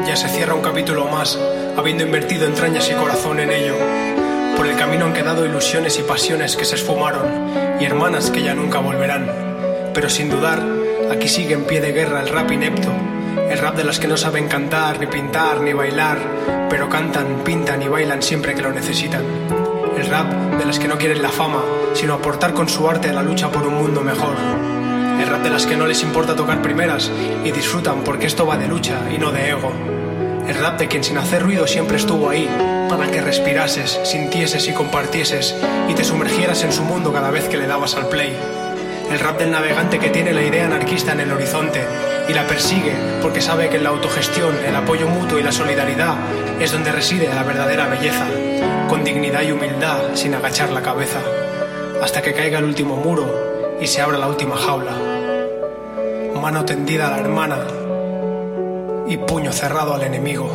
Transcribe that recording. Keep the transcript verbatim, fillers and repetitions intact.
Ya se cierra un capítulo más, habiendo invertido entrañas y corazón en ello. Por el camino han quedado ilusiones y pasiones que se esfumaron, y hermanas que ya nunca volverán. Pero sin dudar, aquí sigue en pie de guerra el rap inepto, el rap de las que no saben cantar, ni pintar, ni bailar, pero cantan, pintan y bailan siempre que lo necesitan. El rap de las que no quieren la fama, sino aportar con su arte a la lucha por un mundo mejor. El rap de las que no les importa tocar primeras y disfrutan porque esto va de lucha y no de ego. El rap de quien sin hacer ruido siempre estuvo ahí, para que respirases, sintieses y compartieses y te sumergieras en su mundo cada vez que le dabas al play. El rap del navegante que tiene la idea anarquista en el horizonte y la persigue porque sabe que en la autogestión, el apoyo mutuo y la solidaridad es donde reside la verdadera belleza, con dignidad y humildad, sin agachar la cabeza, hasta que caiga el último muro y se abra la última jaula. Mano tendida a la hermana y puño cerrado al enemigo.